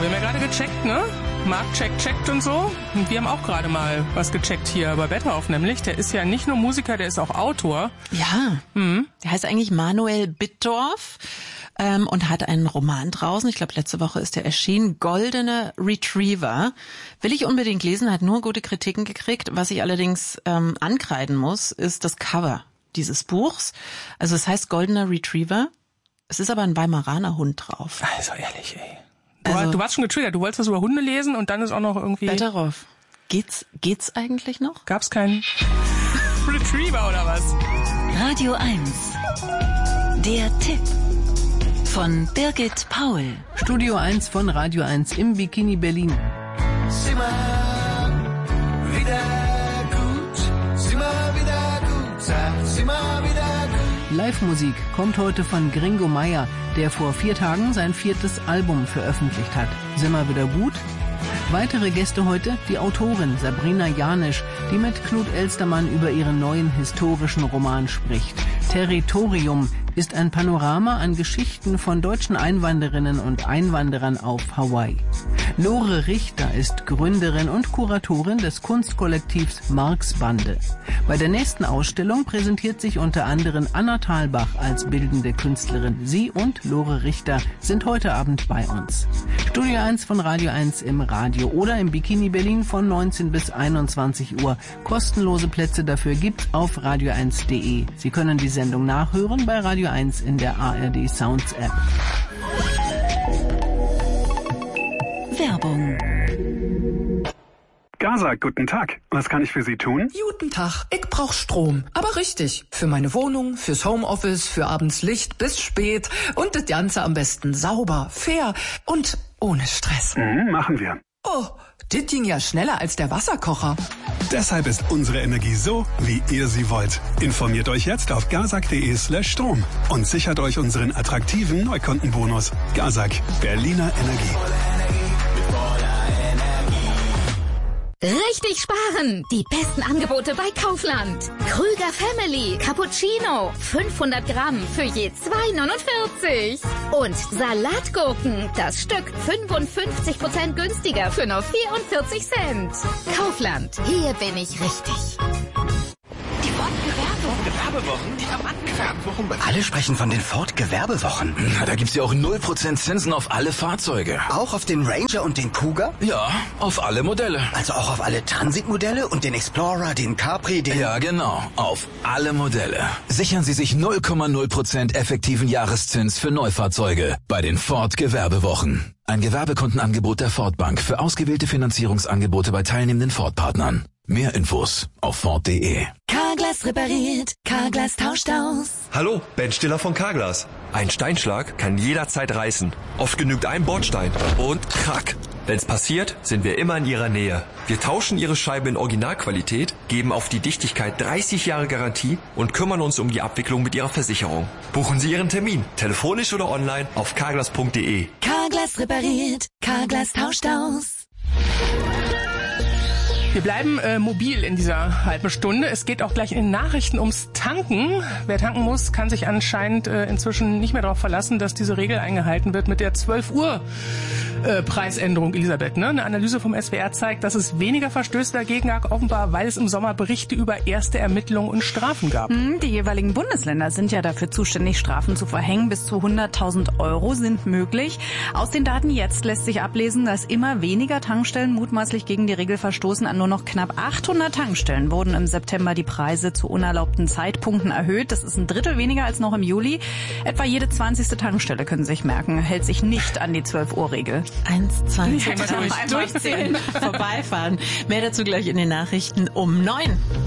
wir haben ja gerade gecheckt, ne? Marc checkt und so. Und wir haben auch gerade mal was gecheckt hier bei Bethoff, nämlich. Der ist ja nicht nur Musiker, der ist auch Autor. Ja, der heißt eigentlich Manuel Bittorff und hat einen Roman draußen. Ich glaube, letzte Woche ist der erschienen. Goldener Retriever. Will ich unbedingt lesen, hat nur gute Kritiken gekriegt. Was ich allerdings ankreiden muss, ist das Cover dieses Buchs. Also es heißt Goldener Retriever. Es ist aber ein Weimaraner Hund drauf. Also ehrlich, ey. Du warst schon getriggert, du wolltest was über Hunde lesen und dann ist auch noch irgendwie... Bethoff. Geht's eigentlich noch? Gab's keinen Retriever oder was? Radio 1. Der Tipp von Birgit Paul. Studio 1 von Radio 1 im Bikini Berlin. Sieh mal wieder gut, sieh mal wieder gut, sag, sieh mal wieder gut. Live-Musik kommt heute von Gringo Meier, der vor 4 Tagen sein 4. Album veröffentlicht hat. Sind wir wieder gut? Weitere Gäste heute, die Autorin Sabrina Janisch, die mit Knut Elstermann über ihren neuen historischen Roman spricht. Territorium ist ein Panorama an Geschichten von deutschen Einwanderinnen und Einwanderern auf Hawaii. Lore Richter ist Gründerin und Kuratorin des Kunstkollektivs Marx Bande. Bei der nächsten Ausstellung präsentiert sich unter anderem Anna Thalbach als bildende Künstlerin. Sie und Lore Richter sind heute Abend bei uns. Studio 1 von Radio 1 im Radio oder im Bikini Berlin von 19 bis 21 Uhr. Kostenlose Plätze dafür gibt's auf radio1.de. Sie können die Sendung nachhören bei Radio 1 in der ARD Sounds App. Werbung. Gaza, guten Tag. Was kann ich für Sie tun? Guten Tag. Ich brauch Strom. Aber richtig. Für meine Wohnung, fürs Homeoffice, für abends Licht bis spät. Und das Ganze am besten sauber, fair und ohne Stress. Machen wir. Oh, das ging ja schneller als der Wasserkocher. Deshalb ist unsere Energie so, wie ihr sie wollt. Informiert euch jetzt auf gazak.de/Strom und sichert euch unseren attraktiven Neukundenbonus. Gazak, Berliner Energie. Richtig sparen! Die besten Angebote bei Kaufland. Krüger Family Cappuccino 500 Gramm für je 2,49. Und Salatgurken, das Stück 55% günstiger für nur 44 Cent. Kaufland, hier bin ich richtig. Gewerbewochen, die Gewerbewochen. Alle sprechen von den Ford-Gewerbewochen. Da gibt's ja auch 0% Zinsen auf alle Fahrzeuge. Auch auf den Ranger und den Cougar? Ja, auf alle Modelle. Also auch auf alle Transit-Modelle und den Explorer, den Capri, den... Ja, genau, auf alle Modelle. Sichern Sie sich 0,0% effektiven Jahreszins für Neufahrzeuge bei den Ford-Gewerbewochen. Ein Gewerbekundenangebot der Ford Bank für ausgewählte Finanzierungsangebote bei teilnehmenden Ford-Partnern. Mehr Infos auf Ford.de. Carglass repariert, Carglass tauscht aus. Hallo, Ben Stiller von Carglass. Ein Steinschlag kann jederzeit reißen. Oft genügt ein Bordstein und krack. Wenn's passiert, sind wir immer in Ihrer Nähe. Wir tauschen Ihre Scheibe in Originalqualität, geben auf die Dichtigkeit 30 Jahre Garantie und kümmern uns um die Abwicklung mit Ihrer Versicherung. Buchen Sie Ihren Termin, telefonisch oder online auf carglass.de. Carglass repariert, Carglass tauscht aus. Wir bleiben mobil in dieser halben Stunde. Es geht auch gleich in den Nachrichten ums Tanken. Wer tanken muss, kann sich anscheinend inzwischen nicht mehr darauf verlassen, dass diese Regel eingehalten wird mit der 12 Uhr Preisänderung, Elisabeth. Ne? Eine Analyse vom SWR zeigt, dass es weniger Verstöße dagegen gab, offenbar, weil es im Sommer Berichte über erste Ermittlungen und Strafen gab. Die jeweiligen Bundesländer sind ja dafür zuständig, Strafen zu verhängen. Bis zu 100.000 Euro sind möglich. Aus den Daten jetzt lässt sich ablesen, dass immer weniger Tankstellen mutmaßlich gegen die Regel verstoßen. An nur noch knapp 800 Tankstellen wurden im September die Preise zu unerlaubten Zeitpunkten erhöht. Das ist ein Drittel weniger als noch im Juli. Etwa jede 20. Tankstelle, können Sie sich merken, hält sich nicht an die 12-Uhr-Regel. 1, 2, 3, Durchzählen. vorbeifahren. Mehr dazu gleich in den Nachrichten um 9.